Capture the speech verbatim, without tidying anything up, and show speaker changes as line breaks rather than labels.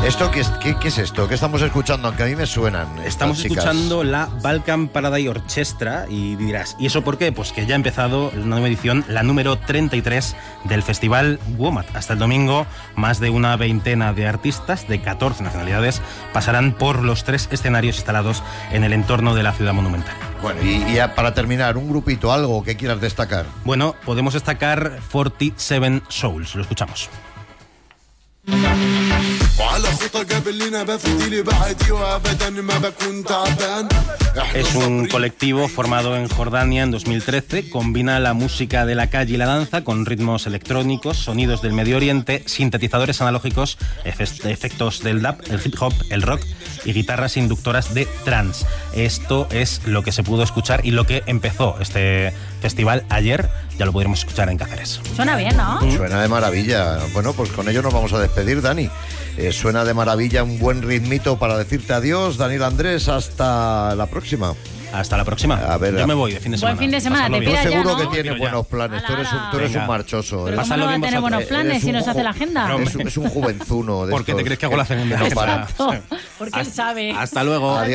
¿Esto qué es, qué, qué es esto? ¿Qué estamos escuchando? Aunque a mí me suenan.
Estamos escuchando la Balkan Paradise Orchestra y dirás, ¿y eso por qué? Pues que ya ha empezado la nueva edición, la número treinta y tres del Festival WOMAD. Hasta el domingo, más de una veintena de artistas de catorce nacionalidades pasarán por los tres escenarios instalados en el entorno de la ciudad monumental.
Bueno, y, y para terminar, un grupito, algo que quieras destacar.
Bueno, podemos destacar cuarenta y siete Souls, lo escuchamos. Es un colectivo formado en Jordania en dos mil trece, combina la música de la calle y la danza con ritmos electrónicos, sonidos del Medio Oriente, sintetizadores analógicos, efectos del dub, el hip hop, el rock y guitarras inductoras de trance. Esto es lo que se pudo escuchar y lo que empezó este festival ayer. Ya lo podremos escuchar en Cáceres.
Suena bien, ¿no?
Suena de maravilla. Bueno, pues con ello nos vamos a despedir, Dani. Eh, suena de maravilla, un buen ritmito para decirte adiós. Daniel Andrés, hasta la próxima.
Hasta la próxima. A ver, yo me voy de fin de semana.
Buen fin de semana, te
Yo
pida
seguro
ya,
que
¿no?
tienes buenos planes. Tú eres un, tú eres un marchoso.
Pero ¿cómo no va a tener buenos planes si nos hace la agenda?
Es, es un juvenzuno. De
¿Por qué
estos
te crees que hago la agenda?
No para.
Exacto, porque él sabe.
Hasta luego.
Adiós.